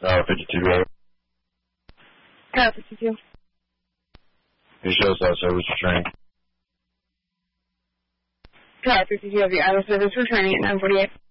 52 Road. Tower 52. It shows out service returning. Tower 52 of the Island Service returning at 948.